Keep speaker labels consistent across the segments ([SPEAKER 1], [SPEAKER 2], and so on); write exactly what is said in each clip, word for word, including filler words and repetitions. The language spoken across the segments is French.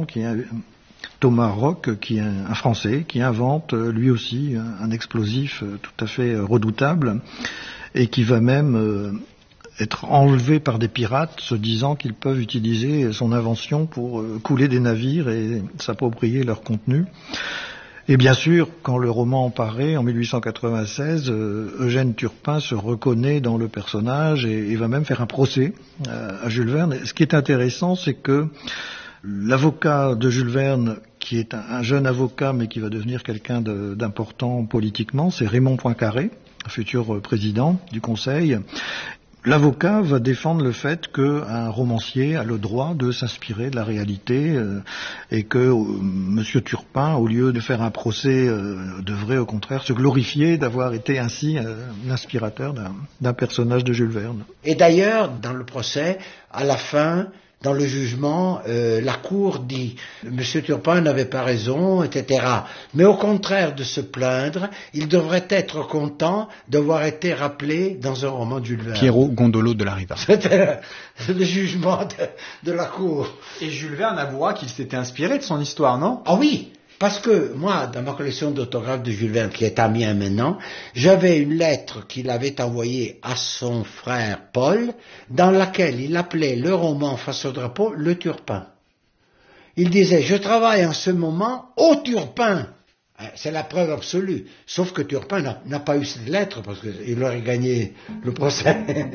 [SPEAKER 1] qui est Thomas Rock, qui est un Français, qui invente lui aussi un explosif tout à fait redoutable et qui va même être enlevé par des pirates se disant qu'ils peuvent utiliser son invention pour couler des navires et s'approprier leur contenu. Et bien sûr, quand le roman paraît en mille huit cent quatre-vingt-seize, euh, Eugène Turpin se reconnaît dans le personnage et, et va même faire un procès euh, à Jules Verne. Et ce qui est intéressant, c'est que l'avocat de Jules Verne, qui est un, un jeune avocat mais qui va devenir quelqu'un de, d'important politiquement, c'est Raymond Poincaré, futur président du Conseil. L'avocat va défendre le fait qu'un romancier a le droit de s'inspirer de la réalité euh, et que euh, Monsieur Turpin, au lieu de faire un procès, euh, devrait au contraire se glorifier d'avoir été ainsi euh, l'inspirateur d'un, d'un personnage de Jules Verne.
[SPEAKER 2] Et d'ailleurs, dans le procès, à la fin, dans le jugement, euh, la Cour dit « Monsieur Turpin n'avait pas raison, et cetera » Mais au contraire de se plaindre, il devrait être content d'avoir été rappelé dans un roman de Jules Verne.
[SPEAKER 3] Piero Gondolo de la Riva.
[SPEAKER 2] C'était le, le jugement de, de la Cour.
[SPEAKER 3] Et Jules Verne avouera qu'il s'était inspiré de son histoire, non ?
[SPEAKER 2] Ah oui, parce que moi, dans ma collection d'autographes de Jules Verne, qui est à mien maintenant, j'avais une lettre qu'il avait envoyée à son frère Paul, dans laquelle il appelait le roman face au drapeau le Turpin. Il disait « Je travaille en ce moment au Turpin ». C'est la preuve absolue. Sauf que Turpin n'a, n'a pas eu cette lettre, parce qu'il aurait gagné le procès.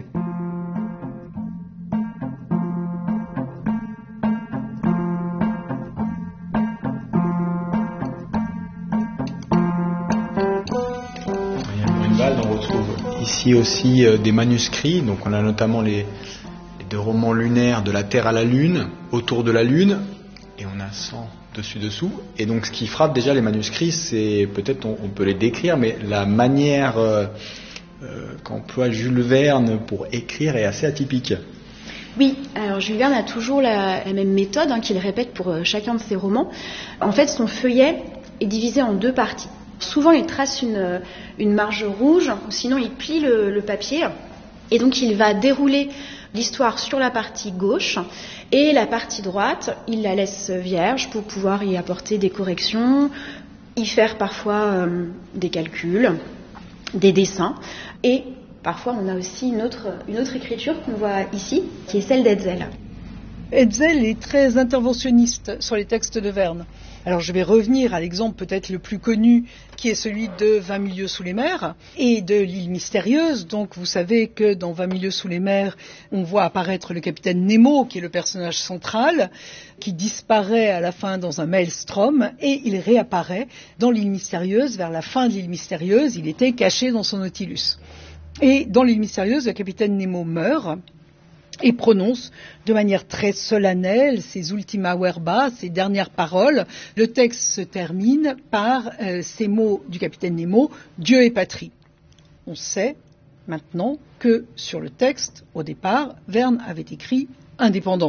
[SPEAKER 3] On retrouve ici aussi euh, des manuscrits, donc on a notamment les, les deux romans lunaires de la Terre à la Lune, Autour de la Lune, et on a cent dessus-dessous. Et donc ce qui frappe déjà les manuscrits, c'est peut-être on, on peut les décrire, mais la manière euh, euh, qu'emploie Jules Verne pour écrire est assez atypique.
[SPEAKER 4] Oui, alors Jules Verne a toujours la, la même méthode hein, qu'il répète pour euh, chacun de ses romans. En fait, son feuillet est divisé en deux parties. Souvent, il trace une, une marge rouge, sinon il plie le, le papier. Et donc, il va dérouler l'histoire sur la partie gauche et la partie droite, il la laisse vierge pour pouvoir y apporter des corrections, y faire parfois euh, des calculs, des dessins. Et parfois, on a aussi une autre, une autre écriture qu'on voit ici, qui est celle d'Hetzel.
[SPEAKER 5] Hetzel est très interventionniste sur les textes de Verne. Alors je vais revenir à l'exemple peut-être le plus connu, qui est celui de vingt milieux sous les mers et de l'île mystérieuse. Donc vous savez que dans vingt milieux sous les mers, on voit apparaître le capitaine Nemo, qui est le personnage central, qui disparaît à la fin dans un maelstrom et il réapparaît dans l'île mystérieuse. Vers la fin de l'île mystérieuse, il était caché dans son Nautilus. Et dans l'île mystérieuse, le capitaine Nemo meurt et prononce de manière très solennelle ses ultima verba, ses dernières paroles. Le texte se termine par euh, ces mots du capitaine Nemo, « Dieu et patrie ». On sait maintenant que sur le texte, au départ, Verne avait écrit « Indépendance ».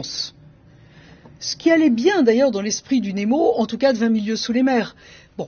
[SPEAKER 5] Ce qui allait bien d'ailleurs dans l'esprit du Nemo, en tout cas de vingt milieux sous les mers. Bon,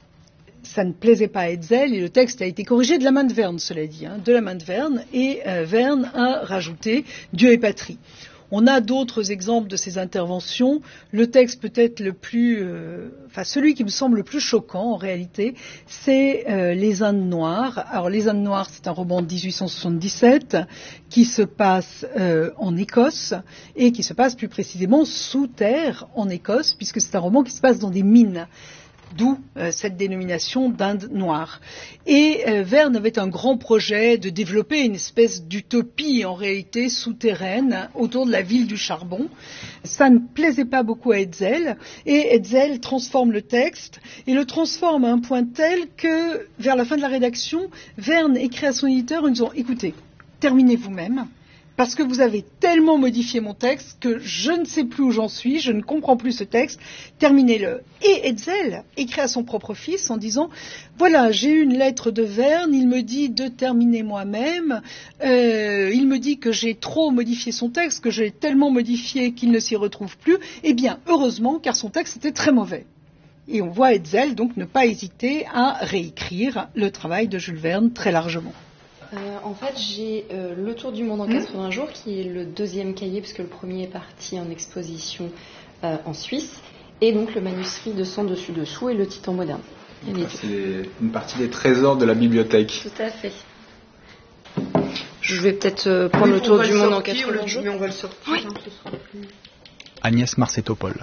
[SPEAKER 5] ça ne plaisait pas à Hetzel et le texte a été corrigé de la main de Verne, cela dit, hein, de la main de Verne, et euh, Verne a rajouté « Dieu et patrie ». On a d'autres exemples de ces interventions. Le texte peut-être le plus, euh, enfin celui qui me semble le plus choquant en réalité, c'est euh, Les Indes Noires. Alors Les Indes Noires, c'est un roman de dix-huit cent soixante-dix-sept qui se passe euh, en Écosse et qui se passe plus précisément sous terre en Écosse, puisque c'est un roman qui se passe dans des mines. D'où euh, cette dénomination d'Inde noire. Et euh, Verne avait un grand projet de développer une espèce d'utopie en réalité souterraine autour de la ville du charbon. Ça ne plaisait pas beaucoup à Hetzel et Hetzel transforme le texte et le transforme à un point tel que vers la fin de la rédaction, Verne écrit à son éditeur en disant « Écoutez, terminez vous-même ». Parce que vous avez tellement modifié mon texte que je ne sais plus où j'en suis, je ne comprends plus ce texte, terminez-le. Et Hetzel écrit à son propre fils en disant « Voilà, j'ai eu une lettre de Verne, il me dit de terminer moi-même, euh, il me dit que j'ai trop modifié son texte, que j'ai tellement modifié qu'il ne s'y retrouve plus. Eh bien, heureusement, car son texte était très mauvais. » Et on voit Hetzel donc ne pas hésiter à réécrire le travail de Jules Verne très largement.
[SPEAKER 6] Euh, en fait, j'ai euh, Le Tour du monde en quatre-vingts jours, qui est le deuxième cahier, parce que le premier est parti en exposition euh, en Suisse. Et donc le manuscrit de Sans dessus dessous et le Titan moderne.
[SPEAKER 3] Ça, c'est les- une partie des trésors de la bibliothèque.
[SPEAKER 6] Tout à fait. Je vais peut-être euh, prendre le tour du monde en quatre-vingts jours.
[SPEAKER 5] Mais on va le sortir.
[SPEAKER 3] Agnès Marcetopol.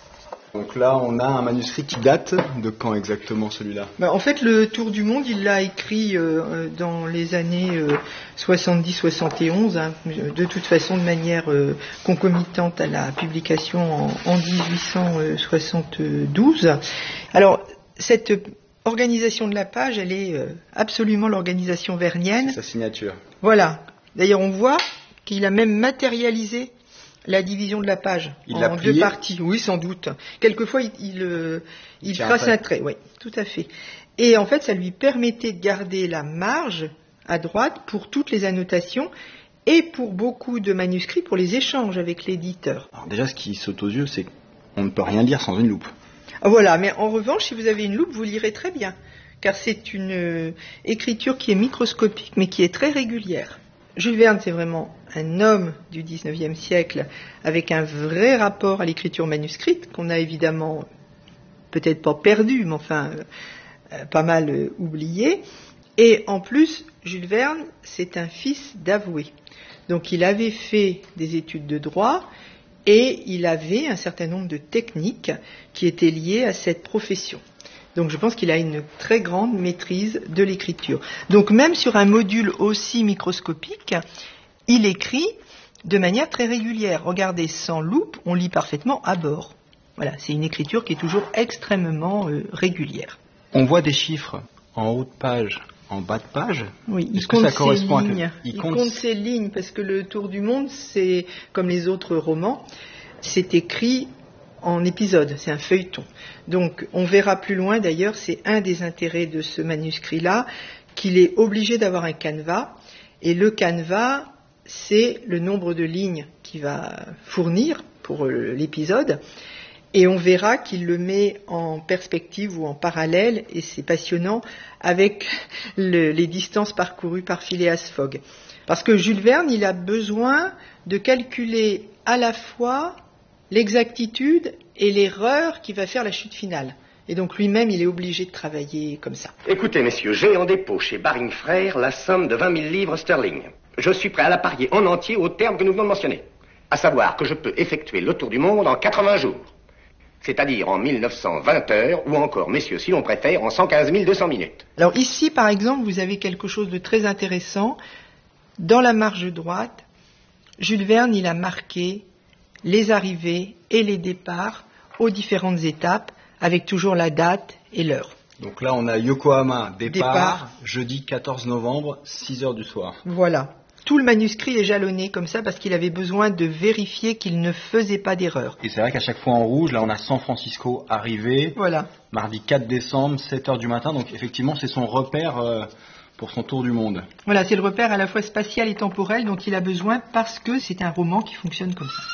[SPEAKER 3] Donc là, on a un manuscrit qui date de quand exactement celui-là?
[SPEAKER 7] Bah, en fait, le Tour du Monde, il l'a écrit euh, dans les années euh, soixante-dix soixante-et-onze, hein, de toute façon de manière euh, concomitante à la publication en, en dix-huit cent soixante-douze. Alors, cette organisation de la page, elle est euh, absolument l'organisation vernienne.
[SPEAKER 3] Sa signature.
[SPEAKER 7] Voilà. D'ailleurs, on voit qu'il a même matérialisé la division de la page
[SPEAKER 3] Il l'a
[SPEAKER 7] en
[SPEAKER 3] plié.
[SPEAKER 7] deux parties. Oui, sans doute. Quelquefois, il, il, euh, il
[SPEAKER 3] tient
[SPEAKER 7] trace
[SPEAKER 3] après.
[SPEAKER 7] un trait. Oui, tout à fait. Et en fait, ça lui permettait de garder la marge à droite pour toutes les annotations et pour beaucoup de manuscrits pour les échanges avec l'éditeur.
[SPEAKER 3] Alors déjà, ce qui saute aux yeux, c'est qu'on ne peut rien lire sans une loupe.
[SPEAKER 7] Ah, voilà, mais en revanche, si vous avez une loupe, vous lirez très bien, car c'est une euh, écriture qui est microscopique, mais qui est très régulière. Jules Verne, c'est vraiment un homme du dix-neuvième siècle, avec un vrai rapport à l'écriture manuscrite, qu'on a évidemment peut-être pas perdu, mais enfin euh, pas mal euh, oublié. Et en plus, Jules Verne, c'est un fils d'avoué. Donc il avait fait des études de droit, et il avait un certain nombre de techniques qui étaient liées à cette profession. Donc je pense qu'il a une très grande maîtrise de l'écriture. Donc même sur un module aussi microscopique, il écrit de manière très régulière. Regardez, sans loupe, on lit parfaitement à bord. Voilà, c'est une écriture qui est toujours extrêmement euh, régulière.
[SPEAKER 3] On voit des chiffres en haut de page, en bas de page.
[SPEAKER 7] Oui, il
[SPEAKER 3] Est-ce que
[SPEAKER 7] compte
[SPEAKER 3] ça correspond à
[SPEAKER 7] ses
[SPEAKER 3] que-
[SPEAKER 7] lignes.
[SPEAKER 3] il
[SPEAKER 7] Il
[SPEAKER 3] compte-
[SPEAKER 7] compte ses lignes parce que le Tour du Monde, c'est comme les autres romans, c'est écrit en épisodes, c'est un feuilleton. Donc on verra plus loin d'ailleurs, c'est un des intérêts de ce manuscrit-là, qu'il est obligé d'avoir un canevas, et le canevas, c'est le nombre de lignes qu'il va fournir pour euh, l'épisode, et on verra qu'il le met en perspective ou en parallèle, et c'est passionnant, avec le- les distances parcourues par Phileas Fogg. Parce que Jules Verne, il a besoin de calculer à la fois l'exactitude et l'erreur qui va faire la chute finale. Et donc lui-même, il est obligé de travailler comme ça.
[SPEAKER 8] Écoutez, messieurs, j'ai en dépôt chez Baring Frères la somme de vingt mille livres sterling. Je suis prêt à la parier en entier au terme que nous venons de mentionner. À savoir que je peux effectuer le tour du monde en quatre-vingts jours. C'est-à-dire en mille neuf cent vingt heures, ou encore, messieurs, si l'on préfère, en cent quinze mille deux cents minutes.
[SPEAKER 7] Alors ici, par exemple, vous avez quelque chose de très intéressant. Dans la marge droite, Jules Verne, il a marqué les arrivées et les départs aux différentes étapes, avec toujours la date et l'heure.
[SPEAKER 3] Donc là, on a Yokohama, départ,
[SPEAKER 7] Départ.
[SPEAKER 3] jeudi quatorze novembre, six heures du soir.
[SPEAKER 7] Voilà. Tout le manuscrit est jalonné comme ça parce qu'il avait besoin de vérifier qu'il ne faisait pas d'erreur.
[SPEAKER 3] Et c'est vrai qu'à chaque fois en rouge, là, on a San Francisco arrivé,
[SPEAKER 7] Voilà.
[SPEAKER 3] mardi quatre décembre, sept heures du matin. Donc effectivement, c'est son repère euh, pour son tour du monde.
[SPEAKER 7] Voilà, c'est le repère à la fois spatial et temporel dont il a besoin parce que c'est un roman qui fonctionne comme ça.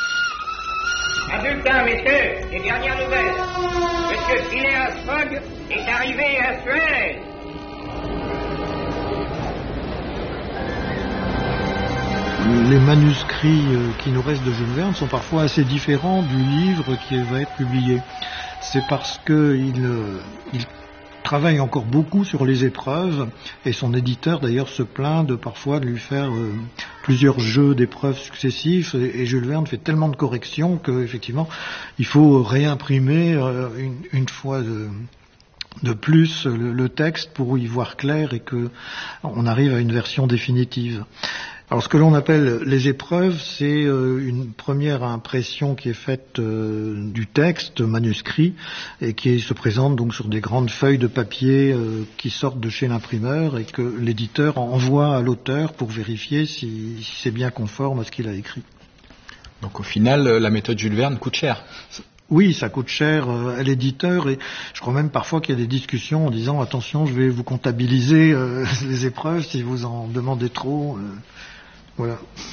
[SPEAKER 9] Adultin, messieurs, les dernières nouvelles. Monsieur Phileas Fogg est arrivé à Suez.
[SPEAKER 1] Les manuscrits euh, qui nous restent de Jules Verne sont parfois assez différents du livre qui va être publié. C'est parce qu'il euh, il travaille encore beaucoup sur les épreuves et son éditeur d'ailleurs se plaint de parfois de lui faire euh, plusieurs jeux d'épreuves successifs et, et Jules Verne fait tellement de corrections qu'effectivement il faut réimprimer euh, une, une fois de, de plus le, le texte pour y voir clair et que on arrive à une version définitive. Alors ce que l'on appelle les épreuves, c'est euh, une première impression qui est faite euh, du texte manuscrit et qui se présente donc sur des grandes feuilles de papier euh, qui sortent de chez l'imprimeur et que l'éditeur envoie à l'auteur pour vérifier si, si c'est bien conforme à ce qu'il a écrit.
[SPEAKER 3] Donc au final, euh, la méthode Jules Verne coûte cher.
[SPEAKER 1] Oui, ça coûte cher euh, à l'éditeur et je crois même parfois qu'il y a des discussions en disant attention, je vais vous comptabiliser euh, les épreuves si vous en demandez trop. Euh, voilà.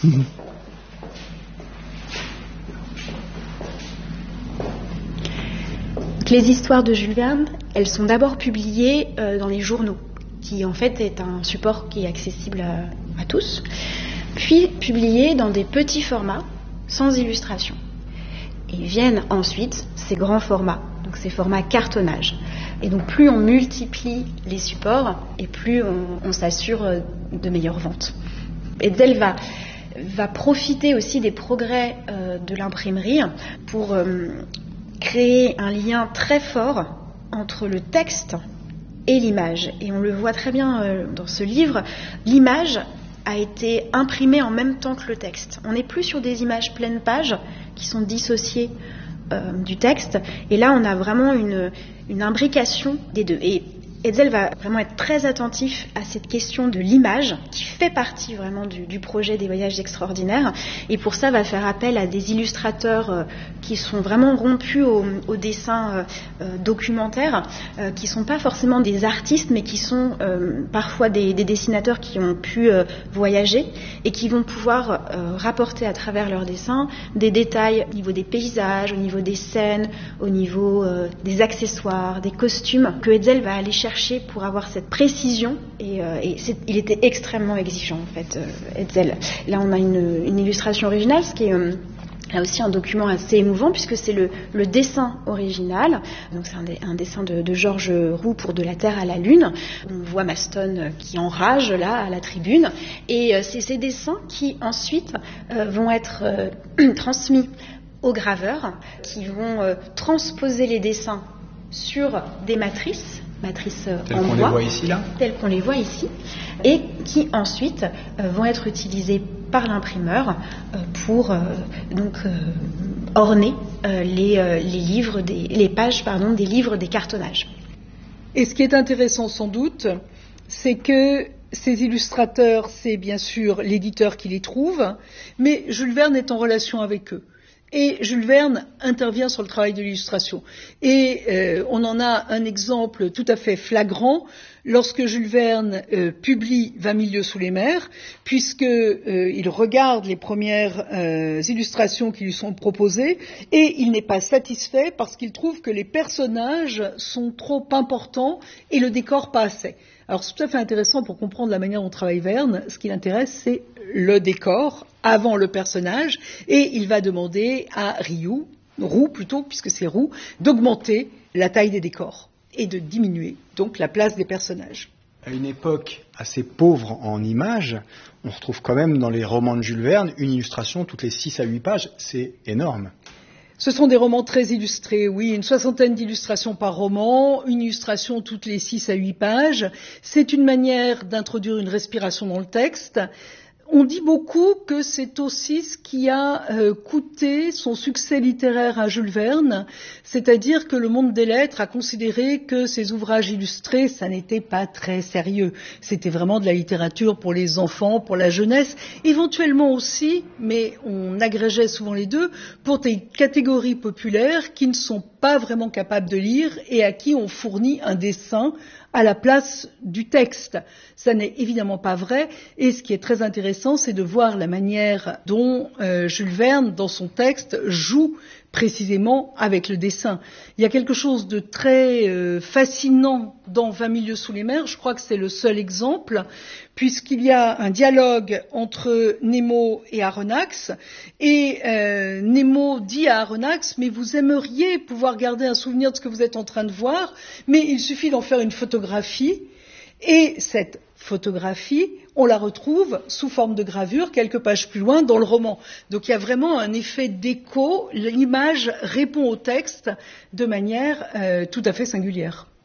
[SPEAKER 4] Les histoires de Jules Verne, elles sont d'abord publiées euh, dans les journaux, qui en fait est un support qui est accessible à, à tous, puis publiées dans des petits formats, sans illustration. Et viennent ensuite ces grands formats, donc ces formats cartonnage. Et donc plus on multiplie les supports et plus on, on s'assure de meilleures ventes. Hetzel va, va profiter aussi des progrès euh, de l'imprimerie pour euh, créer un lien très fort entre le texte et l'image. Et on le voit très bien euh, dans ce livre, l'image a été imprimée en même temps que le texte. On n'est plus sur des images pleines pages qui sont dissociées euh, du texte. Et là, on a vraiment une, une imbrication des deux. Et Hetzel va vraiment être très attentif à cette question de l'image qui fait partie vraiment du, du projet des voyages extraordinaires, et pour ça va faire appel à des illustrateurs euh, qui sont vraiment rompus au, au dessin euh, documentaire, euh, qui ne sont pas forcément des artistes mais qui sont euh, parfois des, des dessinateurs qui ont pu euh, voyager et qui vont pouvoir euh, rapporter à travers leurs dessins des détails au niveau des paysages, au niveau des scènes, au niveau euh, des accessoires, des costumes que Hetzel va aller chercher pour avoir cette précision, et, euh, et c'est, il était extrêmement exigeant en fait, euh, Hetzel. Là on a une, une illustration originale, ce qui est euh, là aussi un document assez émouvant puisque c'est le, le dessin original. Donc c'est un, un dessin de, de Georges Roux pour De la Terre à la Lune. On voit Maston qui enrage là à la tribune, et euh, c'est ces dessins qui ensuite euh, vont être euh, transmis aux graveurs qui vont euh, transposer les dessins sur des matrices matrices
[SPEAKER 3] telles
[SPEAKER 4] en
[SPEAKER 3] qu'on
[SPEAKER 4] bois,
[SPEAKER 3] les voit ici, là.
[SPEAKER 4] telles qu'on les voit ici, et qui ensuite euh, vont être utilisées par l'imprimeur euh, pour euh, donc euh, orner euh, les, euh, les livres, des, les pages pardon, des livres des cartonnages.
[SPEAKER 5] Et ce qui est intéressant sans doute, c'est que ces illustrateurs, c'est bien sûr l'éditeur qui les trouve, mais Jules Verne est en relation avec eux. Et Jules Verne intervient sur le travail de l'illustration. Et euh, on en a un exemple tout à fait flagrant lorsque Jules Verne euh, publie Vingt mille lieues sous les mers, puisqu'il euh, regarde les premières euh, illustrations qui lui sont proposées, et il n'est pas satisfait parce qu'il trouve que les personnages sont trop importants et le décor pas assez. Alors c'est tout à fait intéressant pour comprendre la manière dont travaille Verne. Ce qui l'intéresse, c'est le décor avant le personnage, et il va demander à Rioux, Roux plutôt, puisque c'est Roux, d'augmenter la taille des décors et de diminuer donc la place des personnages.
[SPEAKER 3] À une époque assez pauvre en images, on retrouve quand même dans les romans de Jules Verne une illustration toutes les six à huit pages. C'est énorme.
[SPEAKER 5] Ce sont des romans très illustrés, oui, une soixantaine d'illustrations par roman, une illustration toutes les six à huit pages. C'est une manière d'introduire une respiration dans le texte. On dit beaucoup que c'est aussi ce qui a euh, coûté son succès littéraire à Jules Verne, c'est-à-dire que le monde des lettres a considéré que ces ouvrages illustrés, ça n'était pas très sérieux. C'était vraiment de la littérature pour les enfants, pour la jeunesse, éventuellement aussi, mais on agrégeait souvent les deux, pour des catégories populaires qui ne sont pas vraiment capables de lire et à qui on fournit un dessin à la place du texte. Ça n'est évidemment pas vrai, et ce qui est très intéressant, c'est de voir la manière dont euh, Jules Verne, dans son texte, joue précisément avec le dessin. Il y a quelque chose de très euh, fascinant dans Vingt mille lieues sous les mers, je crois que c'est le seul exemple, puisqu'il y a un dialogue entre Nemo et Aronnax, et euh, Nemo dit à Aronnax « mais vous aimeriez pouvoir garder un souvenir de ce que vous êtes en train de voir, mais il suffit d'en faire une photographie ». Et cette photographie, on la retrouve sous forme de gravure quelques pages plus loin dans le roman. Donc il y a vraiment un effet d'écho, l'image répond au texte de manière euh, tout à fait singulière.